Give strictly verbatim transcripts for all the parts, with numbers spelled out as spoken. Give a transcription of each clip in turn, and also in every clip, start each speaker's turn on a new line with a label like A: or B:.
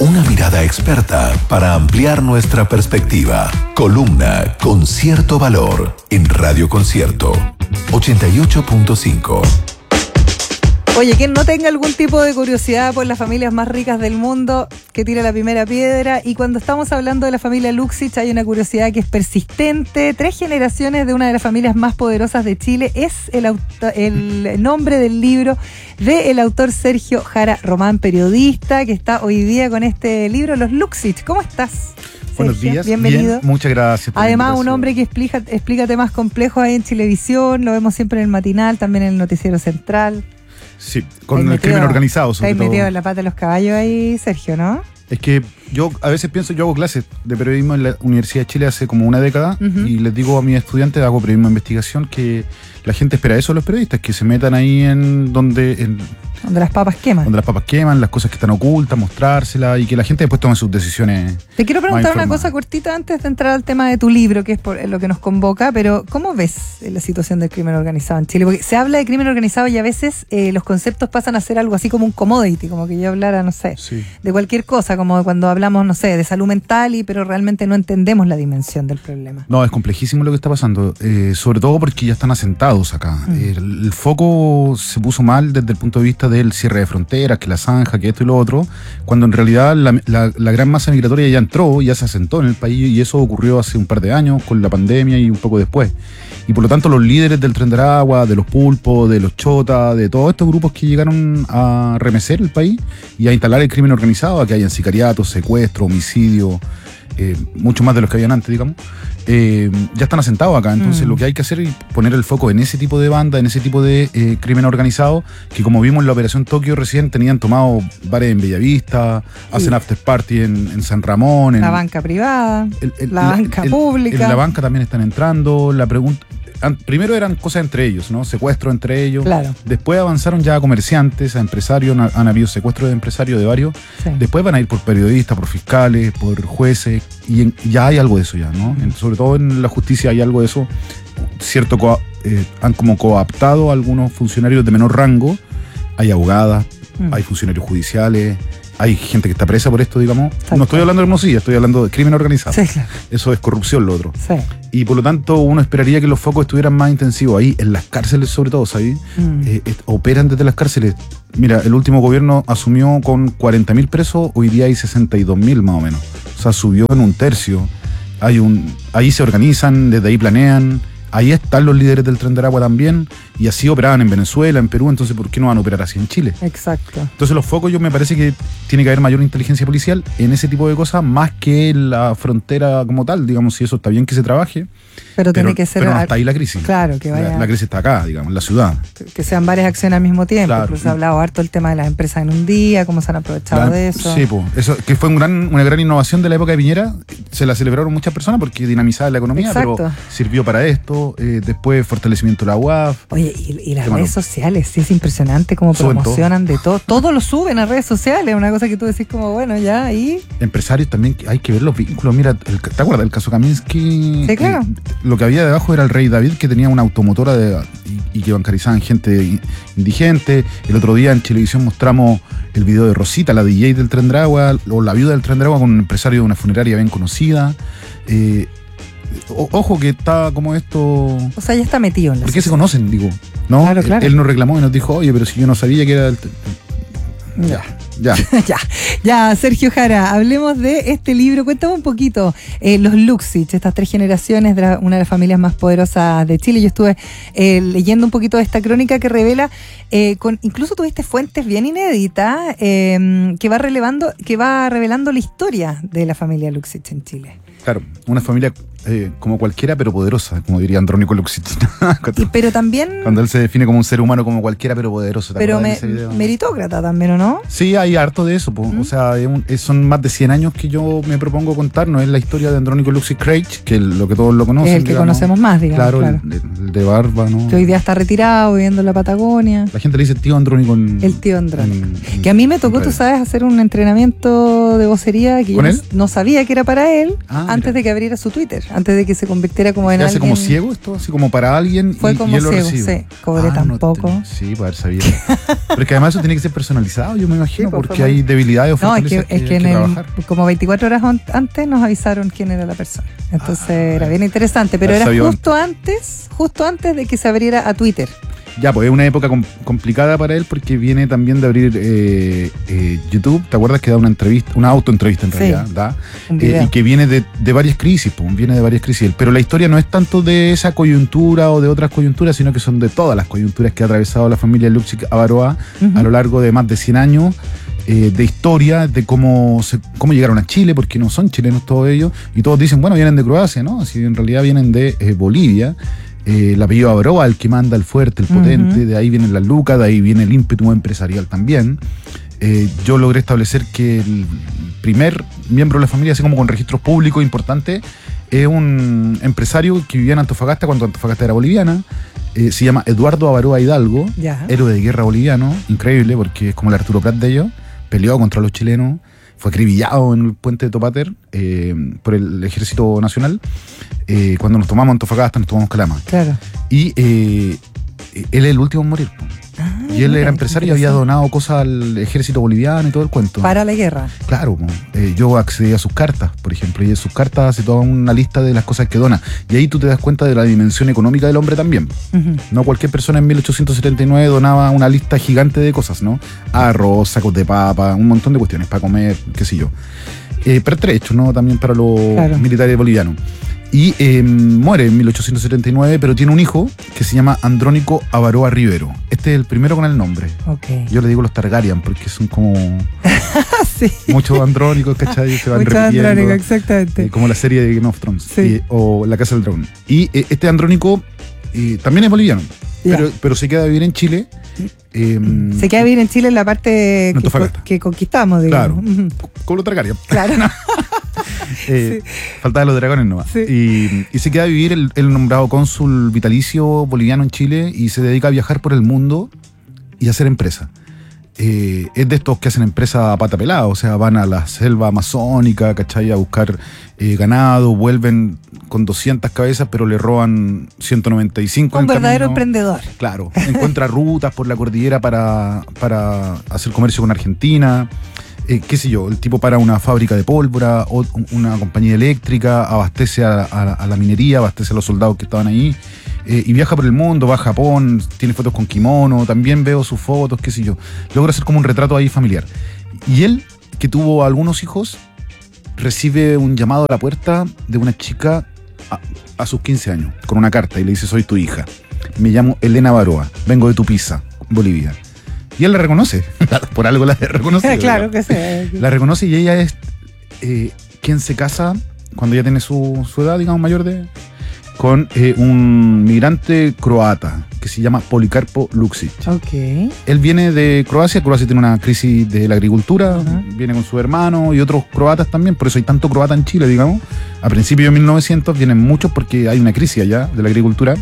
A: Una mirada experta para ampliar nuestra perspectiva. Columna con cierto valor en Radio Concierto ochenta y ocho punto cinco.
B: Oye, quien no tenga algún tipo de curiosidad por las familias más ricas del mundo, que tire la primera piedra. Y cuando estamos hablando de la familia Luxich, hay una curiosidad que es persistente. Tres generaciones de una de las familias más poderosas de Chile es el, auto, el nombre del libro del autor Sergio Jara Román, periodista, que está hoy día con este libro, Los Luxich. ¿Cómo estás?
C: Buenos
B: Sergio,
C: días,
B: bienvenido.
C: Bien, muchas gracias.
B: Además, un hombre que explica, explica temas complejos ahí en Chilevisión, lo vemos siempre en el matinal, también en el Noticiero Central.
C: Sí, con el crimen organizado, sobre todo.
B: Estáis metido en la pata de los caballos ahí, Sergio, ¿no?
C: Es que yo a veces pienso, yo hago clases de periodismo en la Universidad de Chile hace como una década, uh-huh. y les digo a mis estudiantes, hago periodismo de investigación, que la gente espera eso de los periodistas, que se metan ahí en donde... En,
B: donde las papas queman.
C: Donde las papas queman, las cosas que están ocultas, mostrárselas, y que la gente después tome sus decisiones.
B: Te quiero preguntar una cosa cortita antes de entrar al tema de tu libro, que es por lo que nos convoca, pero ¿cómo ves la situación del crimen organizado en Chile? Porque se habla de crimen organizado y a veces eh, los conceptos pasan a ser algo así como un commodity, como que yo hablara, no sé, sí. de cualquier cosa, como cuando hablamos, no sé, de salud mental, y pero realmente no entendemos la dimensión del problema.
C: No, es complejísimo lo que está pasando, eh, sobre todo porque ya están asentados acá. Mm. El, el foco se puso mal desde el punto de vista del cierre de fronteras, que la zanja, que esto y lo otro, cuando en realidad la, la, la gran masa migratoria ya entró, ya se asentó en el país, y eso ocurrió hace un par de años con la pandemia y un poco después. Y por lo tanto los líderes del Tren de Aragua, de los pulpos, de los chotas, de todos estos grupos que llegaron a remecer el país y a instalar el crimen organizado, a que hayan sicariatos, secuestros, homicidios, eh, mucho más de los que habían antes, digamos, eh, ya están asentados acá. Entonces mm. lo que hay que hacer es poner el foco en ese tipo de banda, en ese tipo de eh, crimen organizado, que como vimos en la Operación Tokio recién, tenían tomado bares en Bellavista, sí. hacen after party en, en San Ramón. En,
B: la banca privada, el, el, la, la banca el, pública.
C: En la banca también están entrando. La pregunta... Primero eran cosas entre ellos, ¿no? Secuestros entre ellos.
B: Claro.
C: Después avanzaron ya a comerciantes, a empresarios, han, han habido secuestros de empresarios de varios. Sí. Después van a ir por periodistas, por fiscales, por jueces, y en, ya hay algo de eso ya, ¿no? En, sobre todo en la justicia hay algo de eso. Cierto, co, eh, han como cooptado a algunos funcionarios de menor rango. Hay abogadas, mm. hay funcionarios judiciales, hay gente que está presa por esto, digamos. Exacto. No estoy hablando de Hermosilla, estoy hablando de crimen organizado.
B: Sí, claro.
C: Eso es corrupción, lo otro.
B: Sí.
C: Y por lo tanto uno esperaría que los focos estuvieran más intensivos ahí, en las cárceles sobre todo, ¿sabes? Mm. Eh, eh, operan desde las cárceles. Mira, el último gobierno asumió con cuarenta mil presos, hoy día hay sesenta y dos mil más o menos. O sea, subió en un tercio. Hay un, ahí se organizan, desde ahí planean. Ahí están los líderes del Tren de Aragua también, y así operaban en Venezuela, en Perú, entonces ¿por qué no van a operar así en Chile?
B: Exacto.
C: Entonces los focos, yo me parece que tiene que haber mayor inteligencia policial en ese tipo de cosas, más que en la frontera como tal, digamos, si eso está bien que se trabaje.
B: Pero tiene que ser...
C: Pero no está ahí la crisis.
B: Claro, que vaya...
C: La, la crisis está acá, digamos, en la ciudad.
B: Que, que sean varias acciones al mismo tiempo.
C: Claro.
B: Incluso se ha hablado harto el tema de las empresas en un día, cómo se han aprovechado
C: la,
B: de eso.
C: Sí, pues, eso que fue un gran, una gran innovación de la época de Piñera. Se la celebraron muchas personas porque dinamizaba la economía. Exacto. Pero sirvió para esto. Eh, después fortalecimiento de la U A F.
B: Oye, y, y las redes sociales, sí, es impresionante cómo promocionan todo. de todo. Todo lo suben a redes sociales, una cosa que tú decís como, bueno, ya ahí.
C: Empresarios también, hay que ver los vínculos. Mira, el, ¿te acuerdas del caso Kaminsky?
B: Sí, claro.
C: Eh, lo que había debajo era el rey David, que tenía una automotora de, y, y que bancarizaban gente indigente. El otro día en Chilevisión mostramos el video de Rosita, la D J del Tren de Aragua, o la viuda del Tren de Aragua, con un empresario de una funeraria bien conocida. Eh, o, ojo que está como esto...
B: O sea, ya está metido en la...
C: ¿Por qué se conocen, digo? ¿No?
B: Claro, claro.
C: Él, él nos reclamó y nos dijo, oye, pero si yo no sabía que era... El...
B: Ya. Ya. ya, ya, Sergio Jara, hablemos de este libro. Cuéntame un poquito, eh, los Luxich, estas tres generaciones de la, una de las familias más poderosas de Chile. Yo estuve eh, leyendo un poquito de esta crónica que revela, eh, con incluso tuviste fuentes bien inéditas, eh, que va relevando, que va revelando la historia de la familia Luxich en Chile.
C: Claro, una familia eh, como cualquiera, pero poderosa, como diría Andrónico Luxich.
B: Y, pero también...
C: Cuando él se define como un ser humano como cualquiera, pero poderoso.
B: Pero me, meritócrata también, ¿o no?
C: Sí, hay harto de eso. ¿Mm? O sea, es un, es, son más de cien años que yo me propongo contar. No es la historia de Andrónico Luxich Craig, que es lo que todos lo conocen.
B: Es el que digamos. conocemos más, digamos.
C: Claro,
B: claro.
C: El, el de barba, ¿no?
B: Que hoy día está retirado, viviendo en la Patagonia.
C: La gente le dice tío Andrónico. En,
B: el tío Andrónico. En, en, que a mí me tocó, tú sabes, hacer un entrenamiento de vocería que yo no, no sabía que era para él, ah, antes mira. de que abriera su Twitter. antes de que se convirtiera como en
C: ¿Se hace
B: alguien.
C: como ciego esto? Así como para alguien
B: Fue
C: y,
B: como
C: y él lo
B: ciego,
C: recibe.
B: sí. Cobré
C: Ah, no
B: tampoco.
C: ten- sí, para haber sabido. Pero es que además eso tiene que ser personalizado, yo me imagino,
B: Sí, pues,
C: porque
B: fue muy-
C: hay debilidades o
B: No, es que,
C: fortalezas
B: es que, en
C: hay que
B: el-
C: trabajar.
B: como veinticuatro horas on- antes nos avisaron quién era la persona. Entonces era bien interesante, pero
C: haber
B: era
C: sabido
B: justo antes, justo antes de que se abriera a Twitter.
C: Ya, pues es una época com- complicada para él porque viene también de abrir eh, eh, YouTube. ¿Te acuerdas que da una entrevista, una autoentrevista en
B: Sí,
C: realidad? Da,
B: un
C: eh,
B: video.
C: y que viene de, de varias crisis, pues, viene de varias crisis. Pero la historia no es tanto de esa coyuntura o de otras coyunturas, sino que son de todas las coyunturas que ha atravesado la familia Luksic Avaroa
B: Ujú.
C: a lo largo de más de cien años. eh, de historia, de cómo se, cómo llegaron a Chile, porque no son chilenos todos ellos, y todos dicen, bueno, vienen de Croacia, ¿no? Así en realidad vienen de eh, Bolivia. Eh, el apellido Avaroa, el que manda, el fuerte, el potente,
B: Ujú.
C: de ahí vienen las lucas, de ahí viene el ímpetu empresarial también. Eh, yo logré establecer que el primer miembro de la familia, así como con registros públicos importantes, es un empresario que vivía en Antofagasta cuando Antofagasta era boliviana. Eh, se llama Eduardo Avaroa Hidalgo,
B: Ya.
C: héroe de guerra boliviano, increíble porque es como el Arturo Prat de ellos, peleó contra los chilenos, fue acribillado en el puente de Topater eh, por el Ejército Nacional. Eh, cuando nos tomamos Antofagasta, nos tomamos Calama.
B: Claro.
C: Y eh, él es el último en morir, po.
B: Ah,
C: Y él
B: mira,
C: era empresario y había donado cosas al ejército boliviano y todo el cuento.
B: para la guerra.
C: Claro, po. Eh, yo accedí a sus cartas, por ejemplo, y en sus cartas hace toda una lista de las cosas que dona. Y ahí tú te das cuenta de la dimensión económica del hombre también.
B: Ujú.
C: No cualquier persona en mil ochocientos setenta y nueve donaba una lista gigante de cosas, ¿no? Arroz, sacos de papa, un montón de cuestiones para comer, qué sé yo. Eh, pertrecho, ¿no? También para los
B: Claro.
C: militares bolivianos. Y eh, muere en mil ochocientos setenta y nueve, pero tiene un hijo que se llama Andrónico Avaroa Rivero. Este es el primero con el nombre.
B: Ok.
C: Yo le digo los Targaryen porque son como
B: sí.
C: muchos andrónicos, ¿cachai? Se van
B: Mucho
C: repitiendo.
B: andrónico, exactamente.
C: Eh, como la serie de Game of Thrones
B: Sí.
C: y- o La Casa del Dragón. Y eh, este Andrónico eh, también es boliviano,
B: Ya.
C: pero, pero se queda a vivir en Chile. eh,
B: Se queda a vivir en Chile en la parte que,
C: Antofagasta.
B: que conquistamos,
C: Claro.
B: digamos. Ujú.
C: Como los Targaryen.
B: Claro.
C: Eh, Faltaba los dragones nomás.
B: Sí.
C: Y, y se queda a vivir el, el nombrado cónsul vitalicio boliviano en Chile y se dedica a viajar por el mundo y a hacer empresa. Eh, es de estos que hacen empresa a pata pelada, o sea, van a la selva amazónica, ¿cachai? A buscar eh, ganado, vuelven con doscientas cabezas, pero le roban ciento noventa y cinco
B: Un
C: en el
B: verdadero
C: camino.
B: emprendedor.
C: Claro, encuentra rutas por la cordillera para, para hacer comercio con Argentina. Eh, qué sé yo, el tipo para una fábrica de pólvora o una compañía eléctrica, abastece a, a- a la minería, abastece a los soldados que estaban ahí eh, y viaja por el mundo, va a Japón, tiene fotos con kimono, también veo sus fotos, qué sé yo. Logra hacer como un retrato ahí familiar. Y él, que tuvo algunos hijos, recibe un llamado a la puerta de una chica a, a sus quince años, con una carta y le dice: soy tu hija, me llamo Elena Avaroa, vengo de Tupiza, Bolivia. Y él la reconoce, por algo la reconoce.
B: claro que sí.
C: La reconoce y ella es eh, quien se casa cuando ya tiene su, su edad, digamos, mayor de... con eh, un migrante croata que se llama Policarpo Luksic.
B: Ok.
C: Él viene de Croacia, Croacia tiene una crisis de la agricultura,
B: Ajá.
C: viene con su hermano y otros croatas también, por eso hay tanto croata en Chile, digamos. A principios de mil novecientos vienen muchos porque hay una crisis allá de la agricultura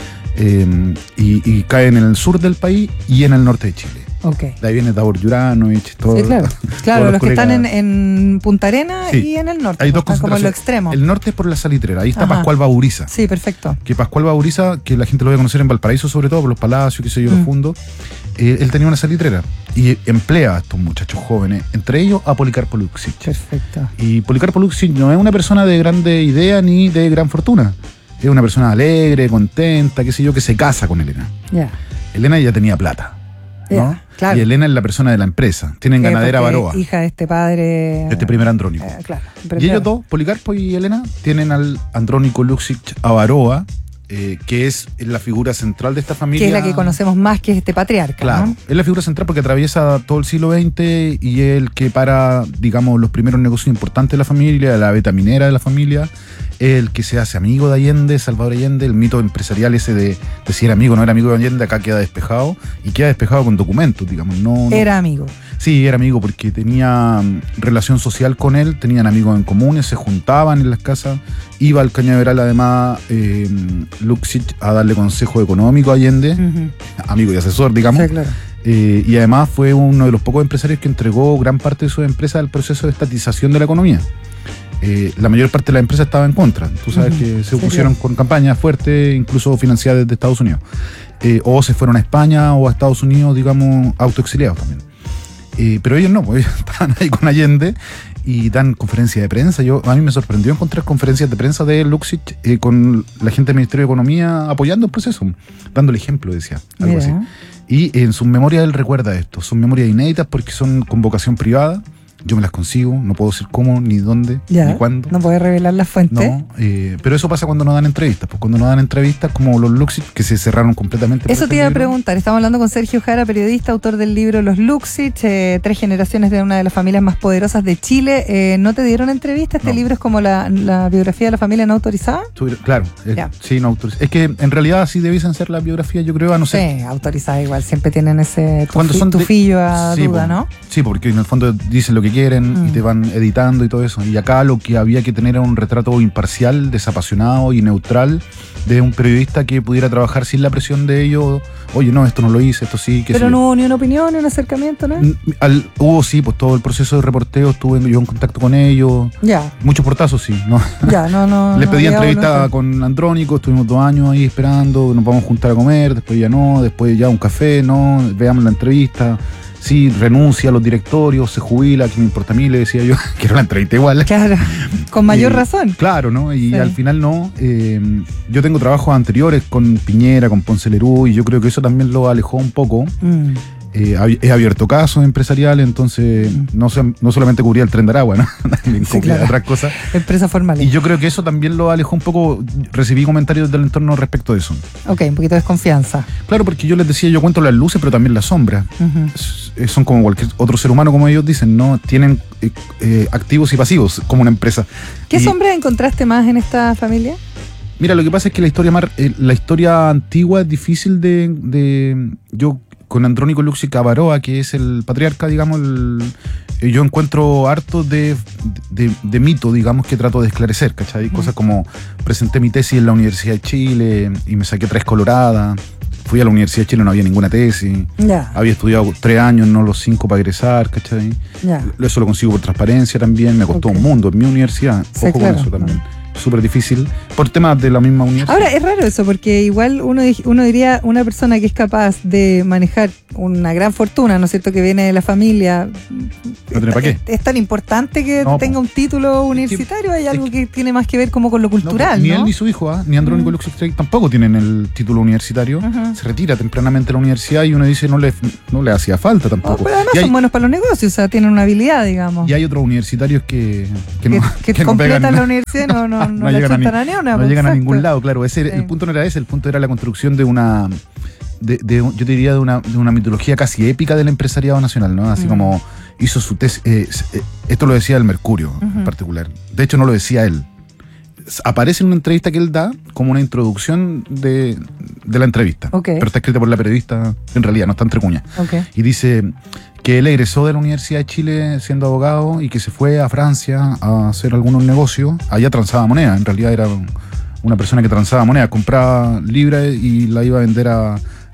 C: eh, y, y caen en el sur del país y en el norte de Chile.
B: Ok.
C: De ahí viene Davor Juranovic, todo.
B: Sí, claro. Claro,
C: todos
B: los que están en,
C: colegas.
B: en Punta Arena
C: Sí.
B: y en el norte.
C: Hay dos
B: están como en lo
C: concentraciones.
B: extremo.
C: El norte es por la Salitrera, ahí está
B: Ajá.
C: Pascual Bauriza.
B: Sí, perfecto.
C: Que Pascual Bauriza, que la gente lo debe conocer en Valparaíso sobre todo, por los palacios, qué sé yo,
B: Mm.
C: los fundos, eh, él tenía una salitrera y emplea a estos muchachos jóvenes, entre ellos a Policarpo Luksic.
B: Perfecto.
C: Y Policarpo Luksic no es una persona de grande idea ni de gran fortuna. Es una persona alegre, contenta, qué sé yo, que se casa con Elena.
B: Ya.
C: Elena ya tenía plata, ¿no?
B: Ya, claro.
C: Y Elena es la persona de la empresa. Tienen
B: Eh,
C: ganadera
B: porque
C: Avaroa,
B: hija de este padre.
C: este primer andrónico.
B: eh, claro.
C: Y ellos dos, Policarpo y Elena, tienen al Andrónico Luksic Avaroa, eh, que es la figura central de esta familia.
B: Que es la que conocemos más, que es este patriarca.
C: Claro,
B: ¿no?
C: es la figura central porque atraviesa todo el siglo veinte y es el que para, digamos, los primeros negocios importantes de la familia, la beta minera de la familia, es el que se hace amigo de Allende, Salvador Allende, el mito empresarial ese de, de si era amigo o no era amigo de Allende, acá queda despejado y queda despejado con documentos, digamos. No, no-
B: Era amigo.
C: Sí, era amigo porque tenía mm, relación social con él, tenían amigos en comunes, se juntaban en las casas, iba al Cañaveral además eh, Luksic a darle consejo económico a Allende,
B: Ujú.
C: amigo y asesor, digamos.
B: Sí, claro.
C: Eh, y además fue uno de los pocos empresarios que entregó gran parte de su empresa al proceso de estatización de la economía. eh, la mayor parte de la empresa estaba en contra. Tú sabes uh-huh. que se opusieron con campañas fuertes, incluso financiadas desde Estados Unidos. Eh, o se fueron a España o a Estados Unidos, digamos, autoexiliados también. Eh, pero ellos no, pues ellos estaban ahí con Allende y dan conferencias de prensa. Yo, a mí me sorprendió encontrar conferencias de prensa de Luksic eh, con la gente del Ministerio de Economía apoyando el proceso, dando el ejemplo, decía, algo Mira. así. Y en sus memorias él recuerda esto. Son memorias inéditas porque son con vocación privada. Yo me las consigo, no puedo decir cómo, ni dónde,
B: ya,
C: ni cuándo.
B: No puedes revelar las fuentes.
C: No, eh, pero eso pasa cuando no dan entrevistas. Pues cuando no dan entrevistas, como los Luksic, que se cerraron completamente.
B: Eso te iba a preguntar. Estamos hablando con Sergio Jara, periodista, autor del libro Los Luksic, eh, tres generaciones de una de las familias más poderosas de Chile. Eh, ¿No te dieron entrevista? Este no. libro es como la, la biografía de la familia no autorizada.
C: Claro, eh, sí, no autorizada. Es que en realidad sí debiesen ser las biografías, yo creo, a no ser.
B: Sí, autorizada igual. Siempre tienen ese tufi,
C: son
B: tufillo a
C: sí,
B: duda,
C: po,
B: ¿no?
C: Sí, porque en el fondo dicen lo que quieren mm. y te van editando y todo eso. Y acá lo que había que tener era un retrato imparcial, desapasionado y neutral de un periodista que pudiera trabajar sin la presión de ellos. Oye, no, esto no lo hice, esto sí. Que
B: Pero
C: sí.
B: no hubo ni una opinión, ni un acercamiento, ¿no?
C: Al, hubo, sí, pues todo el proceso de reporteo, estuve yo en contacto con ellos.
B: Ya.
C: Muchos portazos, sí, ¿no?
B: Ya, no, no.
C: Les pedí
B: no,
C: entrevista
B: no,
C: con Andrónico, estuvimos dos años ahí esperando, nos vamos a juntar a comer, después ya no, después ya un café, no, veamos la entrevista. Sí, renuncia a los directorios, se jubila, que me importa a mí, le decía yo, que era la entrevista igual.
B: Claro, con mayor
C: eh,
B: razón.
C: Claro, ¿no? Y
B: sí.
C: al final no. Eh, yo tengo trabajos anteriores con Piñera, con Ponce Lerú, y yo creo que eso también lo alejó un poco. Mm. Eh, he abierto casos empresariales, entonces mm. no, se, no solamente cubría el Tren de Aragua, ¿no?
B: Sí, claro.
C: Otras cosas.
B: Empresas formales.
C: Y yo creo que eso también lo alejó un poco. Recibí comentarios del entorno respecto de eso.
B: Ok, un poquito de desconfianza.
C: Claro, porque yo les decía, yo cuento las luces, pero también las sombras. Uh-huh. Son como cualquier otro ser humano, como ellos dicen, ¿no? Tienen eh, eh, activos y pasivos, como una empresa.
B: ¿Qué
C: y,
B: sombras encontraste más en esta familia?
C: Mira, lo que pasa es que la historia más, eh, la historia antigua es difícil de, de yo con Andrónico Luksic Avaroa, que es el patriarca, digamos, el, eh, yo encuentro harto de, de, de mito, digamos, que trato de esclarecer, ¿cachai? Uh-huh. Cosas como presenté mi tesis en la Universidad de Chile y me saqué tres coloradas. Fui a la Universidad de Chile, no había ninguna tesis.
B: Yeah.
C: Había estudiado tres años, no los cinco para egresar, ¿cachai? Yeah. Eso lo consigo por transparencia también, me costó okay. un mundo en mi universidad.
B: Sí,
C: Ojo
B: claro.
C: con eso también. Súper difícil, por temas de la misma universidad.
B: Ahora, es raro eso, porque igual uno, uno diría, una persona que es capaz de manejar una gran fortuna, ¿no es cierto?, que viene de la familia,
C: ¿no tiene para qué?
B: Es, es tan importante que
C: no,
B: tenga un título universitario, hay algo que, que tiene más que ver como con lo cultural,
C: ¿no?
B: ¿no?
C: Ni él ni su hijo, ¿eh? Ni Andrónico uh-huh. Luksic tampoco tienen el título universitario, uh-huh. se retira tempranamente de la universidad y uno dice no le, no le hacía falta tampoco.
B: Oh, pero además
C: hay,
B: son buenos para los negocios, o sea, tienen una habilidad, digamos.
C: Y hay otros universitarios que, que,
B: que,
C: no,
B: que,
C: que
B: completan
C: no pegan,
B: la universidad, no, no, no, no le
C: llegan a, ni,
B: a una,
C: no
B: pues,
C: llegan a
B: exacto.
C: ningún lado, claro. Ese, sí. El punto no era ese, el punto era la construcción de una, de, de, yo te diría de una, de una mitología casi épica del empresariado nacional, ¿no? Así mm. como hizo su tesis, eh, eh, esto lo decía el Mercurio uh-huh. en particular. De hecho no lo decía él. Aparece en una entrevista que él da como una introducción de, de la entrevista.
B: Okay.
C: Pero está escrita por la periodista, en realidad, no está entre cuñas.
B: Okay.
C: Y dice que él egresó de la Universidad de Chile siendo abogado y que se fue a Francia a hacer algunos negocios. Allá transaba moneda, en realidad era una persona que transaba moneda, compraba libras y la iba a vender a,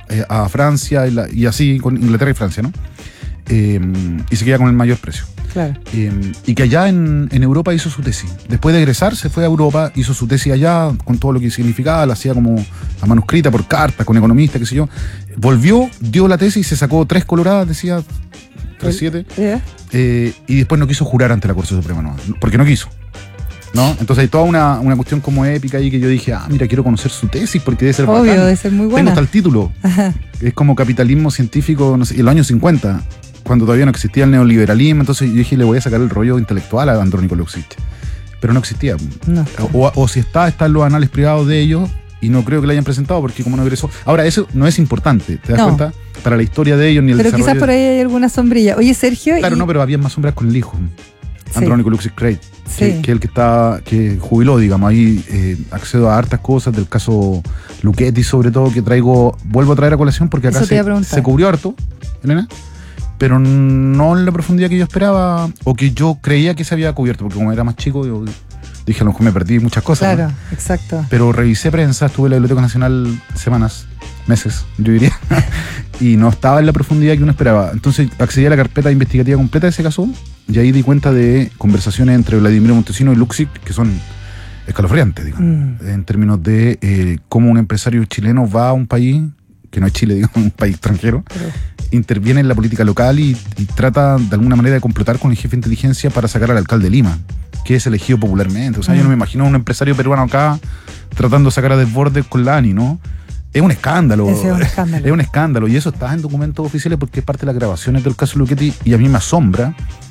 C: a Francia y, la, y así con Inglaterra y Francia, ¿no? Eh, y se queda con el mayor precio.
B: Claro.
C: Eh, y que allá en, en Europa hizo su tesis. Después de egresar se fue a Europa, hizo su tesis allá con todo lo que significaba, la hacía como a manuscrita por cartas, con economistas, qué sé yo. Volvió, dio la tesis, se sacó tres coloradas, decía tres siete,
B: yeah.
C: eh, y después no quiso jurar ante la Corte Suprema, no, porque no quiso. ¿No? Entonces hay toda una, una cuestión como épica ahí que yo dije, ah, mira, quiero conocer su tesis porque debe ser
B: obvio,
C: bacán.
B: debe ser muy buena.
C: Tengo hasta el título. Ajá. Es como capitalismo científico, no sé, en los años cincuenta, cuando todavía no existía el neoliberalismo, entonces yo dije, le voy a sacar el rollo intelectual a Andrónico Luksic. Pero no existía.
B: No.
C: O, o si está, está en los anales privados de ellos y no creo que lo hayan presentado porque como no egresó. Ahora, eso no es importante, ¿te das
B: no.
C: cuenta? Para la historia de ellos ni el
B: pero
C: desarrollo.
B: Pero quizás por ahí hay alguna sombrilla. Oye, Sergio.
C: Claro,
B: y...
C: no, pero había más sombras con el hijo.
B: Sí.
C: Andrónico Luksic Crate,
B: sí.
C: que, que el que está, que jubiló, digamos, ahí eh, accedo a hartas cosas del caso Luchetti, sobre todo, que traigo, vuelvo a traer a colación porque acá se, se cubrió harto, Elena, pero no en la profundidad que yo esperaba o que yo creía que se había cubierto, porque como era más chico, yo dije, a lo mejor me perdí muchas cosas.
B: Claro,
C: ¿no?
B: exacto.
C: Pero revisé prensa, estuve en la Biblioteca Nacional semanas, meses, yo diría, y no estaba en la profundidad que uno esperaba. Entonces accedí a la carpeta investigativa completa de ese caso y ahí di cuenta de conversaciones entre Vladimiro Montesino y Luxig que son escalofriantes, digamos, mm. en términos de eh, cómo un empresario chileno va a un país, que no es Chile, digamos, un país extranjero, pero interviene en la política local y, y trata de alguna manera de complotar con el jefe de inteligencia para sacar al alcalde de Lima, que es elegido popularmente. O sea, mm. yo no me imagino a un empresario peruano acá tratando de sacar a Desbordes con Lani, ¿no? Es un escándalo.
B: Ese es un escándalo.
C: Es un escándalo. Y eso está en documentos oficiales porque es parte de las grabaciones del caso Luchetti. Y a mí me asombra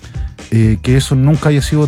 C: eh, que eso nunca haya sido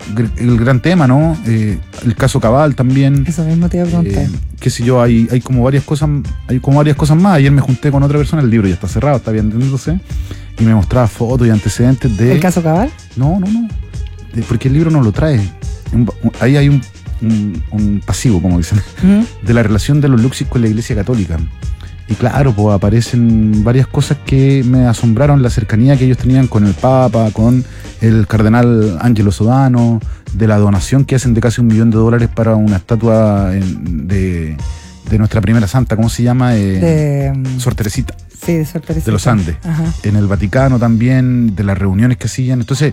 C: el gran tema, ¿no? Eh, el caso Cabal también.
B: Eso mismo te iba a preguntar.
C: Eh, qué sé yo, hay, hay como varias cosas, hay como varias cosas más. Ayer me junté con otra persona, el libro ya está cerrado, está vendiéndose, y me mostraba fotos y antecedentes de.
B: ¿El caso Cabal?
C: No, no, no. De, porque el libro no lo trae. Un, un, ahí hay un, un, un pasivo, como dicen, ¿Mm? de la relación de los Luxig con la Iglesia Católica. Y claro, pues aparecen varias cosas que me asombraron, la cercanía que ellos tenían con el Papa, con el cardenal Angelo Sodano, de la donación que hacen de casi un millón de dólares para una estatua en, de, de nuestra primera santa, ¿cómo se llama? Eh,
B: de
C: Sor Teresita.
B: Sí, de Sor Teresita.
C: De los Andes.
B: Ajá.
C: En el Vaticano también, de las reuniones que hacían. Entonces,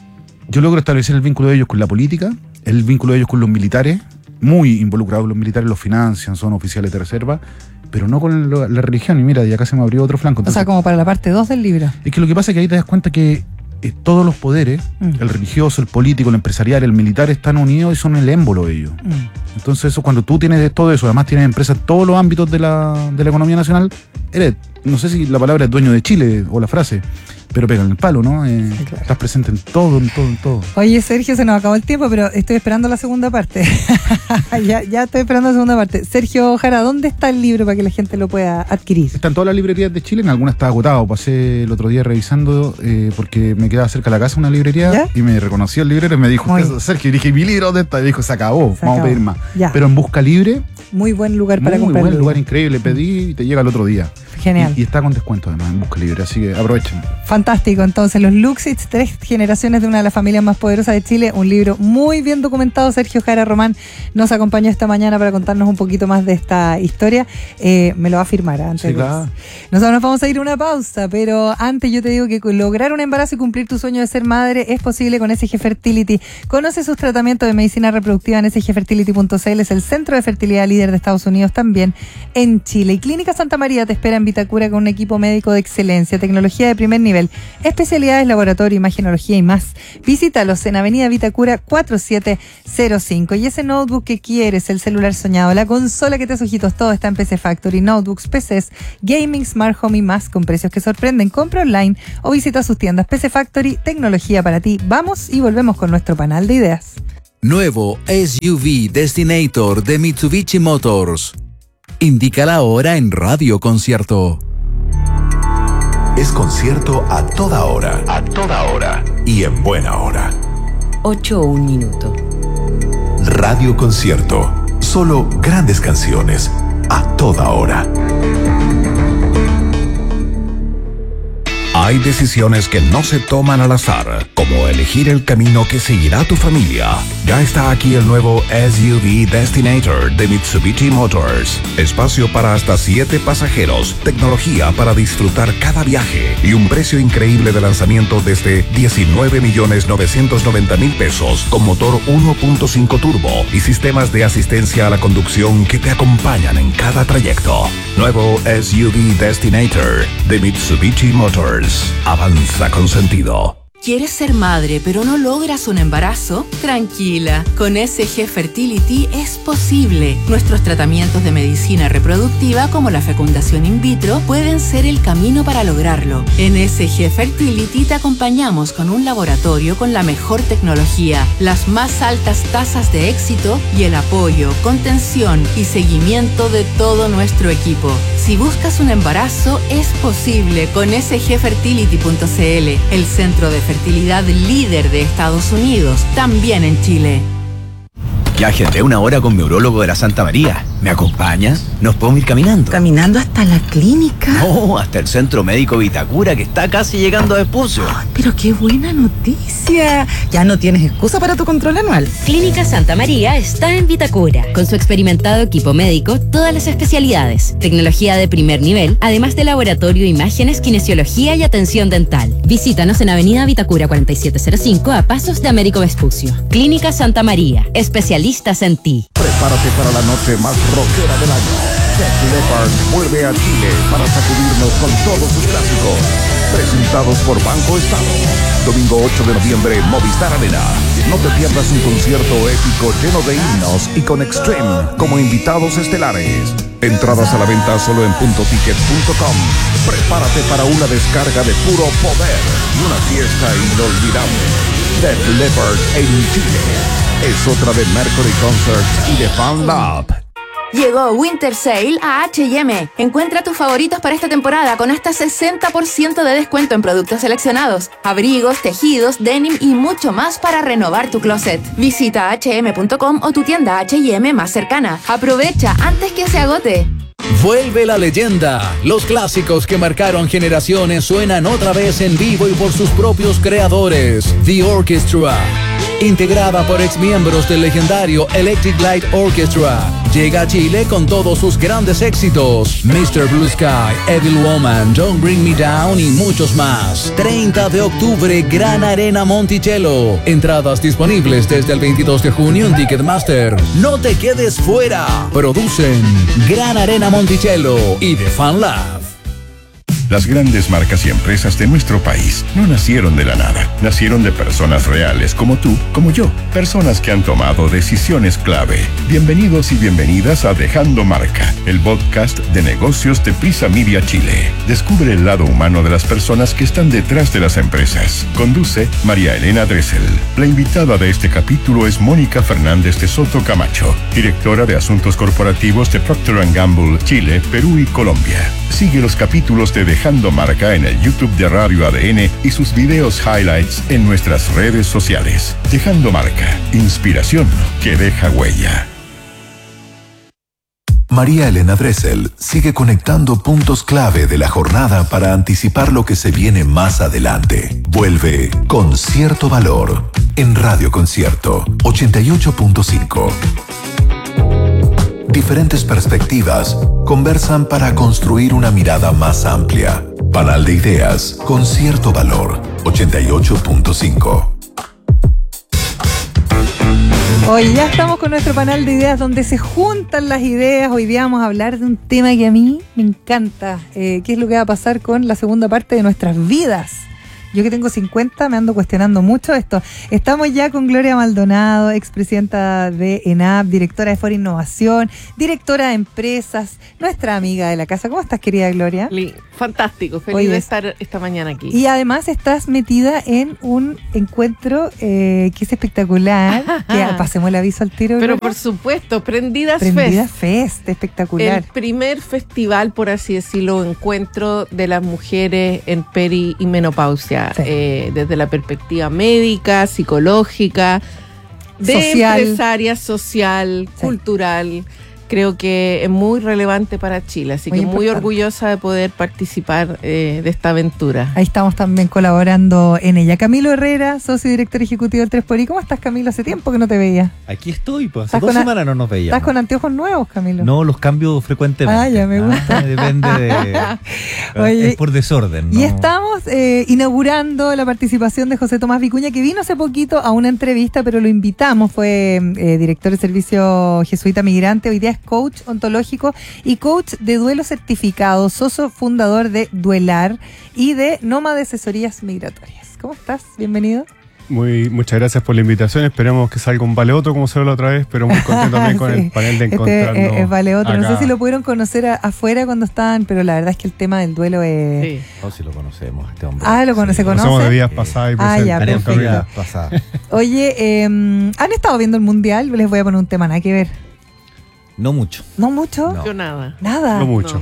C: yo logro establecer el vínculo de ellos con la política, el vínculo de ellos con los militares, muy involucrados los militares, los financian, son oficiales de reserva, pero no con lo, la religión. Y mira, y acá se me abrió otro flanco. Entonces,
B: o sea, como para la parte dos del libro.
C: Es que lo que pasa es que ahí te das cuenta que eh, todos los poderes, mm. el religioso, el político, el empresarial, el militar, están unidos y son el émbolo de ellos. Mm. Entonces, eso, cuando tú tienes todo eso, además tienes empresas en todos los ámbitos de la, de la economía nacional, eres, no sé si la palabra es dueño de Chile o la frase, pero pega en el palo, ¿no? Eh, sí, claro. Estás presente en todo, en todo, en todo.
B: Oye, Sergio, se nos acabó el tiempo, pero estoy esperando la segunda parte. ya, ya estoy esperando la segunda parte. Sergio Jara, ¿dónde está el libro para que la gente lo pueda adquirir?
C: Está en todas las librerías de Chile, en algunas está agotado. Pasé el otro día revisando, eh, porque me quedaba cerca de la casa una librería, ¿ya? Y me reconoció el librero y me dijo, Sergio, y dije, ¿mi libro dónde está? Y dijo, se acabó, se vamos acabó. a pedir más. Ya. Pero en Busca Libre.
B: Muy buen lugar para
C: muy
B: comprar.
C: Muy buen lugar, increíble. Pedí y te llega el otro día.
B: Genial.
C: Y, y está con descuento además en Busca Libre, así que aprovechen.
B: Fantástico. Entonces, los Luxig, tres generaciones de una de las familias más poderosas de Chile, un libro muy bien documentado. Sergio Jara Román nos acompañó esta mañana para contarnos un poquito más de esta historia. Eh, me lo va a firmar antes.
C: Sí, claro.
B: Nosotros nos vamos a ir a una pausa, pero antes yo te digo que lograr un embarazo y cumplir tu sueño de ser madre es posible con S G Fertility. Conoce sus tratamientos de medicina reproductiva en s g fertility punto c l. Es el centro de fertilidad líder de Estados Unidos, también en Chile. Y Clínica Santa María te espera en Vitacura con un equipo médico de excelencia, tecnología de primer nivel, especialidades, laboratorio, imagenología y más. Visítalos en Avenida Vitacura cuatro siete cero cinco. Y ese notebook que quieres, el celular soñado, la consola que te hace ojitos, todo está en P C Factory. Notebooks, P Cs, gaming, smart home y más con precios que sorprenden. Compra online o visita sus tiendas. P C Factory, tecnología para ti. Vamos y volvemos con nuestro panel de ideas.
D: Nuevo S U V Destinator de Mitsubishi Motors. Indica la hora en Radio Concierto.
A: Es concierto a toda hora. A toda hora. Y en buena hora.
E: ocho o un minuto.
A: Radio Concierto. Solo grandes canciones. A toda hora. Hay decisiones que no se toman al azar, como elegir el camino que seguirá tu familia. Ya está aquí el nuevo S U V Destinator de Mitsubishi Motors. Espacio para hasta siete pasajeros, tecnología para disfrutar cada viaje y un precio increíble de lanzamiento desde diecinueve millones novecientos noventa mil pesos con motor uno punto cinco turbo y sistemas de asistencia a la conducción que te acompañan en cada trayecto. Nuevo S U V Destinator de Mitsubishi Motors. Avanza con sentido.
E: ¿Quieres ser madre pero no logras un embarazo? Tranquila, con S G Fertility es posible. Nuestros tratamientos de medicina reproductiva como la fecundación in vitro pueden ser el camino para lograrlo. En S G Fertility te acompañamos con un laboratorio con la mejor tecnología, las más altas tasas de éxito y el apoyo, contención y seguimiento de todo nuestro equipo. Si buscas un embarazo, es posible con S G fertility punto c l, el centro de fertilidad líder de Estados Unidos, también en Chile.
F: Ya agendé una hora con mi urólogo de la Santa María. ¿Me acompañas? ¿Nos podemos ir caminando?
G: ¿Caminando hasta la clínica?
F: No, hasta el Centro Médico Vitacura, que está casi llegando a Vespucio.
G: Ay, pero qué buena noticia. Ya no tienes excusa para tu control anual.
H: Clínica Santa María está en Vitacura. Con su experimentado equipo médico, todas las especialidades, tecnología de primer nivel, además de laboratorio, imágenes, kinesiología y atención dental. Visítanos en Avenida Vitacura cuarenta y siete cero cinco, a pasos de Américo Vespucio. Clínica Santa María, especialistas en ti.
A: Prepárate para la noche más rockera del año. Def Leppard vuelve a Chile para sacudirnos con todos sus clásicos. Presentados por Banco Estado. Domingo ocho de noviembre, Movistar Arena. No te pierdas un concierto épico lleno de himnos y con Extreme como invitados estelares. Entradas a la venta solo en punto ticket punto com. Prepárate para una descarga de puro poder y una fiesta inolvidable. Def Leppard en Chile. Es otra de Mercury Concerts y de Fan Lab.
E: Llegó Winter Sale a H y M. Encuentra tus favoritos para esta temporada con hasta sesenta por ciento de descuento en productos seleccionados, abrigos, tejidos, denim y mucho más para renovar tu closet. Visita hache eme punto com o tu tienda H y M más cercana. Aprovecha antes que se agote.
D: Vuelve la leyenda. Los clásicos que marcaron generaciones suenan otra vez en vivo y por sus propios creadores. The Orchestra. Integrada por exmiembros del legendario Electric Light Orchestra, llega a Chile con todos sus grandes éxitos: mister Blue Sky, Evil Woman, Don't Bring Me Down y muchos más. treinta de octubre, Gran Arena Monticello. Entradas disponibles desde el veintidós de junio en Ticketmaster. No te quedes fuera. Producen Gran Arena Monticello y The Fan Lab.
I: Las grandes marcas y empresas de nuestro país no nacieron de la nada. Nacieron de personas reales como tú, como yo. Personas que han tomado decisiones clave. Bienvenidos y bienvenidas a Dejando Marca, el podcast de negocios de Prisa Media Chile. Descubre el lado humano de las personas que están detrás de las empresas. Conduce María Elena Dressel. La invitada de este capítulo es Mónica Fernández de Soto Camacho, directora de Asuntos Corporativos de Procter and Gamble, Chile, Perú y Colombia. Sigue los capítulos de Dejando Marca en el YouTube de Radio A D N y sus videos highlights en nuestras redes sociales. Dejando Marca, inspiración que deja huella.
A: María Elena Dressel sigue conectando puntos clave de la jornada para anticipar lo que se viene más adelante. Vuelve con cierto valor en Radio Concierto ochenta y ocho punto cinco. Diferentes perspectivas conversan para construir una mirada más amplia. Panal de ideas con cierto valor ochenta y ocho punto cinco.
B: Hoy ya estamos con nuestro panel de ideas donde se juntan las ideas. Hoy día vamos a hablar de un tema que a mí me encanta. Eh, ¿Qué es lo que va a pasar con la segunda parte de nuestras vidas? Yo que tengo cincuenta me ando cuestionando mucho esto. Estamos ya con Gloria Maldonado, expresidenta de ENAP, directora de Foro Innovación, directora de Empresas, nuestra amiga de la casa. ¿Cómo estás, querida Gloria?
J: Fantástico, feliz
B: Oye,
J: de estar esta mañana aquí.
B: Y además estás metida en un encuentro eh, que es espectacular. Que pasemos el aviso al tiro.
J: Pero
B: Gloria.
J: por supuesto, Prendidas,
B: Prendidas
J: Fest.
B: Fest, espectacular.
J: El primer festival, por así decirlo, encuentro de las mujeres en peri y menopausia. Sí. Eh, desde la perspectiva médica, psicológica, de
B: social.
J: empresaria, social, sí. cultural. Creo que es muy relevante para Chile, así muy que importante. Muy orgullosa de poder participar eh, de esta aventura.
B: Ahí estamos también colaborando en ella. Camilo Herrera, socio director ejecutivo del tres por I. ¿Cómo estás, Camilo? Hace tiempo que no te veía.
K: Aquí estoy, pues hace dos semanas no nos veíamos.
B: ¿Estás con anteojos nuevos, Camilo?
K: No, los cambio frecuentemente.
B: Ah, ya me gusta.
K: Ah, depende de... Oye, es por desorden, ¿no?
B: Y estamos eh, inaugurando la participación de José Tomás Vicuña, que vino hace poquito a una entrevista, pero lo invitamos. Fue eh, director de Servicio Jesuita Migrante. Hoy día es coach ontológico y coach de duelo certificado, socio fundador de Duelar y de Nómade Asesorías Migratorias. ¿Cómo estás? Bienvenido.
L: Muy, muchas gracias por la invitación. Esperemos que salga un vale otro como se ve la otra vez, pero muy contento también con sí. el panel de encontrarnos.
B: Este es, es vale otro.
L: Acá.
B: No sé si lo pudieron conocer a, afuera cuando estaban, pero la verdad es que el tema del duelo es.
K: Sí. No, si lo conocemos, este hombre.
B: Ah, lo conoce,
L: sí.
B: conoce.
L: Somos de días pasadas y presentes.
B: Ah, ya,
K: pasadas.
B: Oye, eh, ¿han estado viendo el mundial? Les voy a poner un tema, nada que ver.
K: No mucho.
B: ¿No mucho?
J: No. Yo nada.
B: Nada.
L: No mucho.
J: No.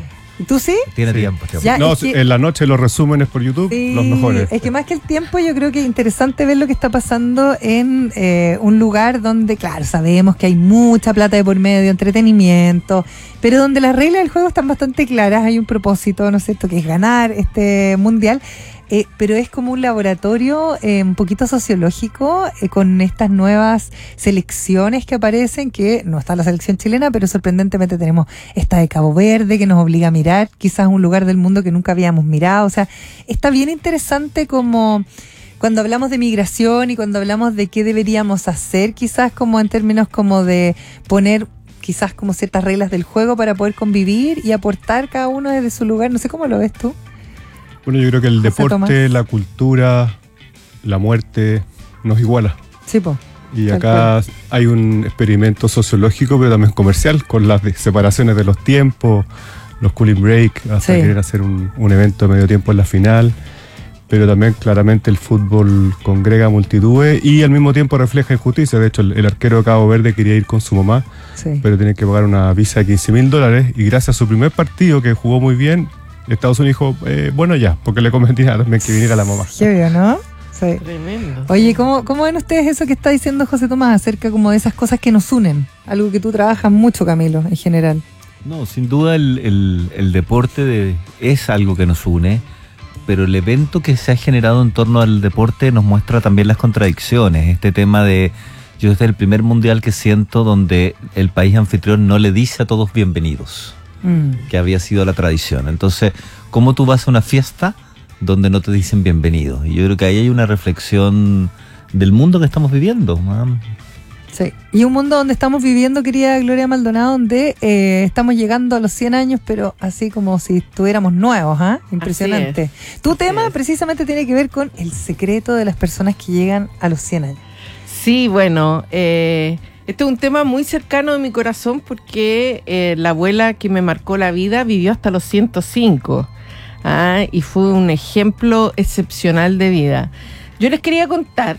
B: ¿Tú sí?
K: Tiene tiempo.
B: Ya,
L: no,
B: es que,
L: en la noche los resúmenes por YouTube,
B: sí,
L: los mejores.
B: Es que más que el tiempo, yo creo que es interesante ver lo que está pasando en eh, un lugar donde, claro, sabemos que hay mucha plata de por medio, entretenimiento, pero donde las reglas del juego están bastante claras, hay un propósito, ¿no es cierto?, que es ganar este mundial. Eh, pero es como un laboratorio eh, un poquito sociológico eh, con estas nuevas selecciones que aparecen, que no está la selección chilena, pero sorprendentemente tenemos esta de Cabo Verde que nos obliga a mirar quizás un lugar del mundo que nunca habíamos mirado. O sea, está bien interesante como cuando hablamos de migración y cuando hablamos de qué deberíamos hacer, quizás como en términos como de poner quizás como ciertas reglas del juego para poder convivir y aportar cada uno desde su lugar. No sé cómo lo ves tú.
L: Bueno, yo creo que el
B: José
L: deporte,
B: Tomás.
L: la cultura, la muerte nos iguala.
B: Sí, po.
L: Y
B: Tal
L: acá
B: cual.
L: hay un experimento sociológico, pero también comercial, con las de- separaciones de los tiempos, los cooling break, hasta
B: Sí.
L: querer hacer un, un evento de medio tiempo en la final. Pero también claramente el fútbol congrega multitudes y al mismo tiempo refleja injusticia. De hecho, el, el arquero de Cabo Verde quería ir con su mamá,
B: Sí.
L: pero tiene que pagar una visa de quince mil dólares. Y gracias a su primer partido, que jugó muy bien, Estados Unidos dijo, eh, bueno ya, porque le convenía también que viniera la mamá.
B: Qué bien, ¿no? Sí.
J: Tremendo.
B: Oye, ¿cómo, ¿cómo ven ustedes eso que está diciendo José Tomás acerca como de esas cosas que nos unen? Algo que tú trabajas mucho, Camilo, en general.
K: No, sin duda el, el- el deporte de- es algo que nos une, pero el evento que se ha generado en torno al deporte nos muestra también las contradicciones. Este tema de, yo este es el primer mundial que siento donde el país anfitrión no le dice a todos bienvenidos,
B: Mm.
K: que había sido la tradición. Entonces, ¿cómo tú vas a una fiesta donde no te dicen bienvenidos? Y yo creo que ahí hay una reflexión del mundo que estamos viviendo. ¿no?
B: Sí. Y un mundo donde estamos viviendo, querida Gloria Maldonado, donde eh, estamos llegando a los cien años, pero así como si estuviéramos nuevos, ¿ah? Impresionante. Tu
J: Así
B: tema
J: es.
B: precisamente tiene que ver con el secreto de las personas que llegan a los cien años.
J: Sí, bueno, eh, este es un tema muy cercano de mi corazón porque eh, la abuela que me marcó la vida vivió hasta los ciento cinco, ¿ah? Y fue un ejemplo excepcional de vida. Yo les quería contar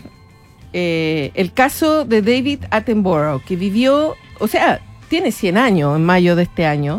J: eh, el caso de David Attenborough, que vivió, o sea, tiene cien años en mayo de este año,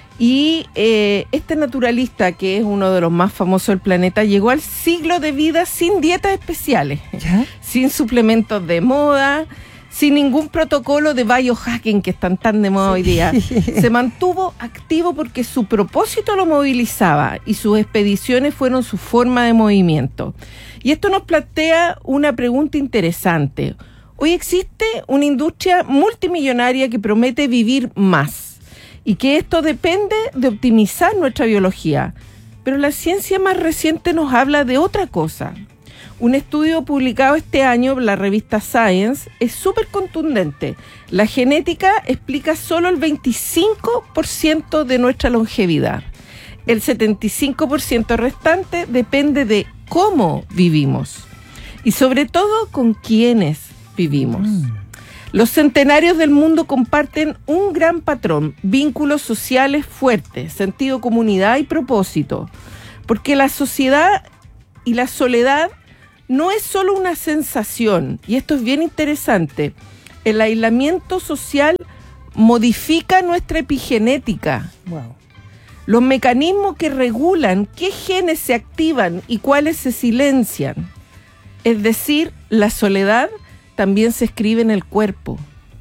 J: y eh, este naturalista, que es uno de los más famosos del planeta, llegó al siglo de vida sin dietas especiales,
B: ¿Ya?
J: sin suplementos de moda, sin ningún protocolo de biohacking que están tan de moda hoy día. Se mantuvo activo porque su propósito lo movilizaba y sus expediciones fueron su forma de movimiento. Y esto nos plantea una pregunta interesante. Hoy existe una industria multimillonaria que promete vivir más y que esto depende de optimizar nuestra biología. Pero la ciencia más reciente nos habla de otra cosa. Un estudio publicado este año en la revista Science es súper contundente. La genética explica solo el veinticinco por ciento de nuestra longevidad. El setenta y cinco por ciento restante depende de cómo vivimos y sobre todo con quiénes vivimos. Mm. Los centenarios del mundo comparten un gran patrón, vínculos sociales fuertes, sentido de comunidad y propósito, porque la sociedad y la soledad no es solo una sensación, y esto es bien interesante. El aislamiento social modifica nuestra epigenética.
B: Wow.
J: Los mecanismos que regulan qué genes se activan y cuáles se silencian. Es decir, la soledad también se escribe en el cuerpo.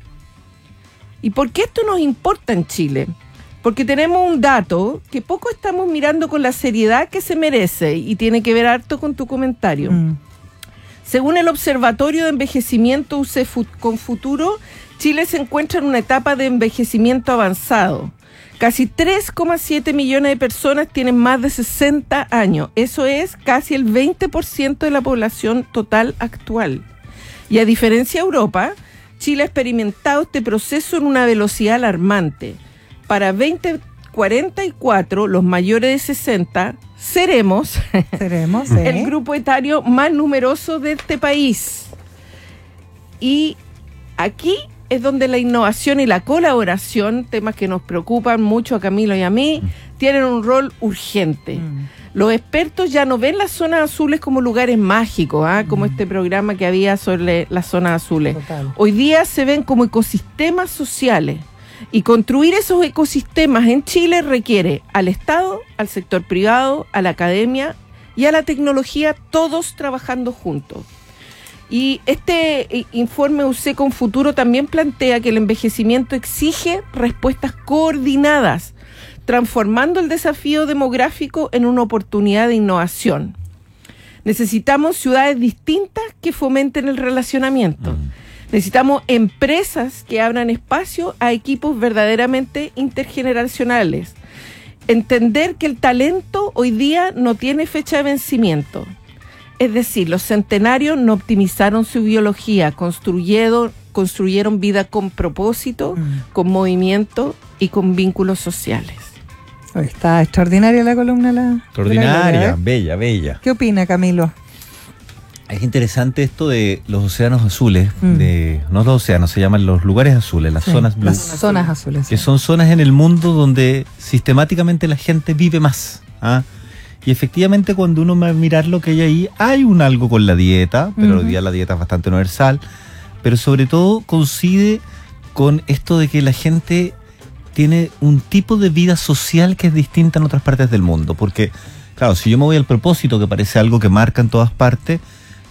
J: ¿Y por qué esto nos importa en Chile? Porque tenemos un dato que poco estamos mirando con la seriedad que se merece y tiene que ver harto con tu comentario. Mm. Según el Observatorio de Envejecimiento U C con Futuro, Chile se encuentra en una etapa de envejecimiento avanzado. Casi tres coma siete millones de personas tienen más de sesenta años. Eso es casi el veinte por ciento de la población total actual. Y a diferencia de Europa, Chile ha experimentado este proceso en una velocidad alarmante. Para veinte cuarenta y cuatro, los mayores de sesenta, seremos,
B: seremos ¿sí?
J: el grupo etario más numeroso de este país. Y aquí es donde la innovación y la colaboración, temas que nos preocupan mucho a Camilo y a mí, mm. tienen un rol urgente. Mm. Los expertos ya no ven las zonas azules como lugares mágicos, ¿eh? como mm. este programa que había sobre las zonas azules.
B: Total.
J: Hoy día se ven como ecosistemas sociales. Y construir esos ecosistemas en Chile requiere al Estado, al sector privado, a la academia y a la tecnología, todos trabajando juntos. Y este informe U C con Futuro también plantea que el envejecimiento exige respuestas coordinadas, transformando el desafío demográfico en una oportunidad de innovación. Necesitamos ciudades distintas que fomenten el relacionamiento. Mm. Necesitamos empresas que abran espacio a equipos verdaderamente intergeneracionales. Entender que el talento hoy día no tiene fecha de vencimiento. Es decir, los centenarios no optimizaron su biología, construyeron, construyeron vida con propósito, mm. con movimiento y con vínculos sociales.
B: Está extraordinaria la columna. La,
K: extraordinaria,
B: la
K: bella, bella.
B: ¿Qué opina, Camilo?
K: Es interesante esto de los océanos azules, mm. de no los océanos, se llaman los lugares azules, las sí, zonas blue.
B: Las zonas azules.
K: Que sí. Son zonas en el mundo donde sistemáticamente la gente vive más. ¿ah? Y efectivamente cuando uno va a mirar lo que hay ahí, hay un algo con la dieta, pero uh-huh. hoy día la dieta es bastante universal, pero sobre todo coincide con esto de que la gente tiene un tipo de vida social que es distinta en otras partes del mundo, porque claro, si yo me voy al propósito, que parece algo que marca en todas partes,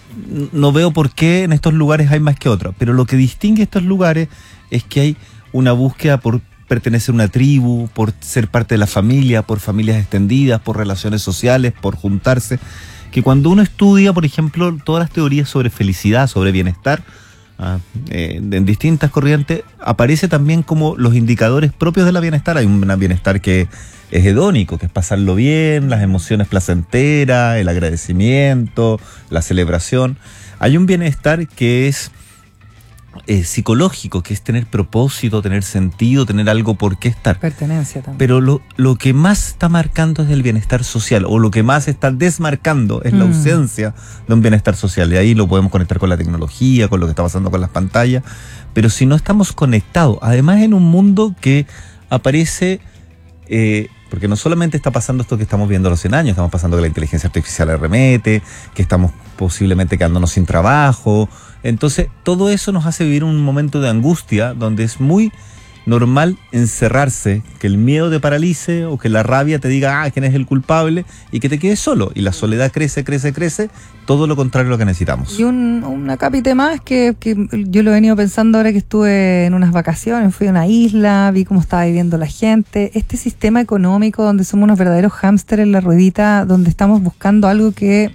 K: no veo por qué en estos lugares hay más que otros, pero lo que distingue estos lugares es que hay una búsqueda por pertenecer a una tribu, por ser parte de la familia, por familias extendidas, por relaciones sociales, por juntarse, que cuando uno estudia, por ejemplo, todas las teorías sobre felicidad, sobre bienestar, ah, eh, en distintas corrientes, aparece también como los indicadores propios de la bienestar. Hay un bienestar que es hedónico, que es pasarlo bien, las emociones placenteras, el agradecimiento, la celebración. Hay un bienestar que es Eh, psicológico, que es tener propósito, tener sentido, tener algo por qué estar.
B: Pertenencia también.
K: Pero lo, lo que más está marcando es el bienestar social, o lo que más está desmarcando es mm. la ausencia de un bienestar social. Y ahí lo podemos conectar con la tecnología, con lo que está pasando con las pantallas. Pero si no estamos conectados, además en un mundo que aparece... Eh, porque no solamente está pasando esto que estamos viendo a los cien años, estamos pasando que la inteligencia artificial arremete, que estamos posiblemente quedándonos sin trabajo. Entonces, todo eso nos hace vivir un momento de angustia donde es muy normal encerrarse, que el miedo te paralice o que la rabia te diga, ah, quién es el culpable, y que te quedes solo. Y la soledad crece, crece, crece, todo lo contrario a lo que necesitamos.
B: Y un, una cápite más que, que yo lo he venido pensando ahora que estuve en unas vacaciones, fui a una isla, vi cómo estaba viviendo la gente. Este sistema económico donde somos unos verdaderos hámster en la ruedita, donde estamos buscando algo que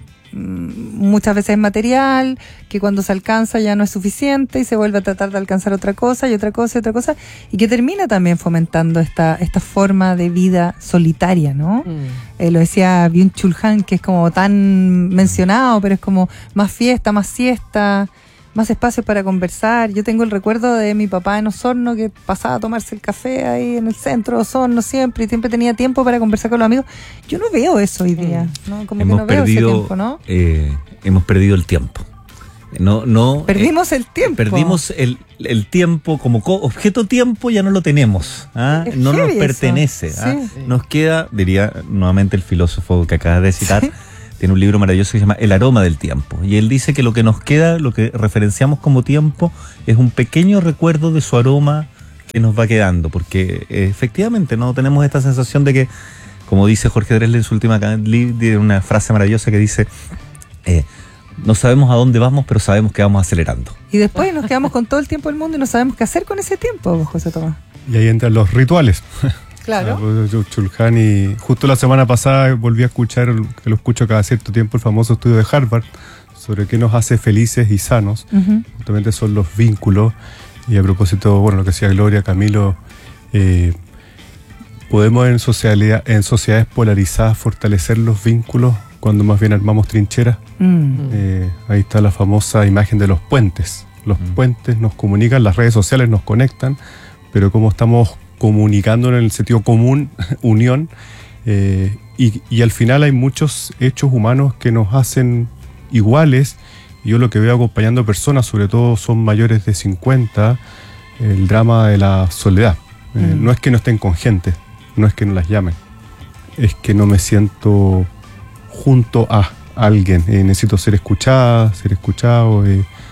B: muchas veces es material, que cuando se alcanza ya no es suficiente y se vuelve a tratar de alcanzar otra cosa y otra cosa y otra cosa, y que termina también fomentando esta, esta forma de vida solitaria, ¿no? Mm. Eh, lo decía Byung-Chul Han, que es como tan mencionado, pero es como más fiesta, más siesta, más espacio para conversar. Yo tengo el recuerdo de mi papá en Osorno, que pasaba a tomarse el café ahí en el centro de Osorno siempre, y siempre tenía tiempo para conversar con los amigos. Yo no veo eso hoy día, ¿no? Como hemos que no veo
K: perdido,
B: ese tiempo, ¿no?
K: Eh, hemos perdido el tiempo. No, no,
B: Perdimos
K: eh,
B: el tiempo.
K: Perdimos el, el tiempo como co- objeto tiempo, ya no lo tenemos. ¿ah? No nos pertenece. ¿ah? Sí. Nos queda, diría nuevamente el filósofo que acabas de citar, ¿sí? Tiene un libro maravilloso que se llama El aroma del tiempo. Y él dice que lo que nos queda, lo que referenciamos como tiempo, es un pequeño recuerdo de su aroma que nos va quedando. Porque eh, efectivamente no tenemos esta sensación de que, como dice Jorge Drexler en su última tiene una frase maravillosa que dice, eh, no sabemos a dónde vamos, pero sabemos que vamos acelerando.
B: Y después nos quedamos con todo el tiempo del mundo y no sabemos qué hacer con ese tiempo, José Tomás.
L: Y ahí entran los rituales.
B: Claro.
L: Chulhan, y justo la semana pasada volví a escuchar, que lo escucho cada cierto tiempo, el famoso estudio de Harvard sobre qué nos hace felices y sanos. Uh-huh. Justamente son los vínculos. Y a propósito, bueno, lo que decía Gloria, Camilo, eh, podemos en, socialidad, en sociedades polarizadas fortalecer los vínculos cuando más bien armamos trincheras. Uh-huh. Eh, ahí está la famosa imagen de los puentes. Los uh-huh. puentes nos comunican, las redes sociales nos conectan, pero como estamos comunicando en el sentido común, unión, eh, y, y al final hay muchos hechos humanos que nos hacen iguales. Yo lo que veo acompañando personas, sobre todo son mayores de cincuenta, el drama de la soledad. Eh, mm. No es que no estén con gente, no es que no las llamen, es que no me siento junto a alguien. Eh, necesito ser escuchada, ser escuchado. Eh,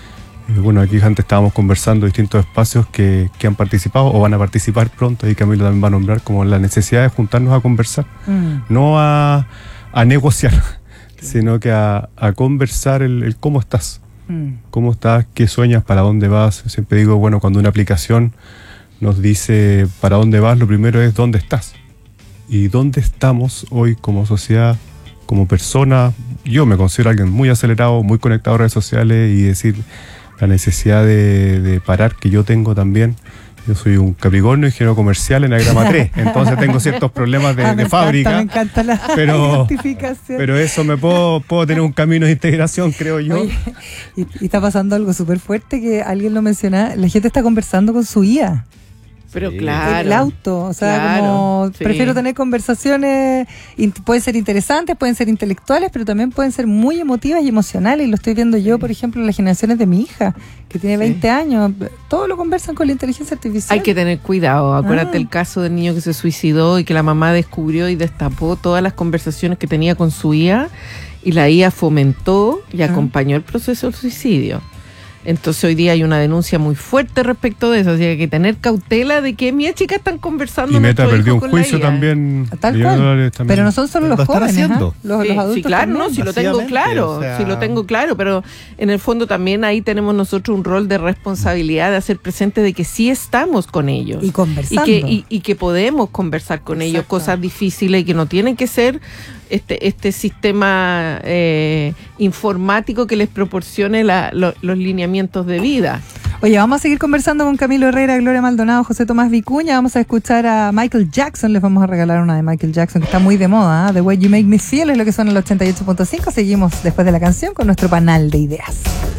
L: Eh, bueno, aquí antes estábamos conversando distintos espacios que, que han participado o van a participar pronto, y Camilo también va a nombrar, como la necesidad de juntarnos a conversar, mm. no a, a negociar, sí. sino que a, a conversar el, el cómo estás, mm. cómo estás, qué sueñas, para dónde vas. Siempre digo, bueno, cuando una aplicación nos dice para dónde vas, lo primero es dónde estás. Y dónde estamos hoy como sociedad, como persona. Yo me considero alguien muy acelerado, muy conectado a redes sociales, y decir la necesidad de, de parar que yo tengo también. Yo soy un Capricornio, ingeniero comercial en Agrama tres, entonces tengo ciertos problemas de, ah, de
B: me
L: fábrica.
B: Encanta, me encanta la
L: pero,
B: identificación.
L: Pero eso me puedo, puedo tener un camino de integración, creo yo.
B: Oye, y, y está pasando algo súper fuerte que alguien lo mencionaba, la gente está conversando con su I A.
J: Pero sí. claro.
B: El auto, o sea, claro, como sí. prefiero tener conversaciones, pueden ser interesantes, pueden ser intelectuales, pero también pueden ser muy emotivas y emocionales. Y lo estoy viendo yo, por ejemplo, en las generaciones de mi hija, que tiene veinte sí. años. Todo lo conversan con la inteligencia artificial.
J: Hay que tener cuidado. Acuérdate ah. el caso del niño que se suicidó y que la mamá descubrió y destapó todas las conversaciones que tenía con su I A, y la I A fomentó y ah. acompañó el proceso del suicidio. Entonces hoy día hay una denuncia muy fuerte respecto de eso, así que hay que tener cautela de que mis chicas están conversando.
L: Y Meta perdió un juicio también.
B: Tal cual. También. Pero no son solo los jóvenes, ¿eh? los,
J: sí,
B: los adultos.
J: Sí, claro,
B: también.
J: no, si lo tengo claro, o sea... si lo tengo claro, pero en el fondo también ahí tenemos nosotros un rol de responsabilidad de hacer presente de que sí estamos con ellos.
B: Y conversando.
J: Y que, y, y que podemos conversar con Exacto. ellos cosas difíciles, y que no tienen que ser este este sistema eh, informático que les proporcione la, lo, los lineamientos de vida.
B: Oye, vamos a seguir conversando con Camilo Herrera, Gloria Maldonado, José Tomás Vicuña. Vamos a escuchar a Michael Jackson. Les vamos a regalar una de Michael Jackson que está muy de moda, ¿eh? The Way You Make Me Feel es lo que suena en el ochenta y ocho punto cinco. Seguimos después de la canción con nuestro panel de ideas.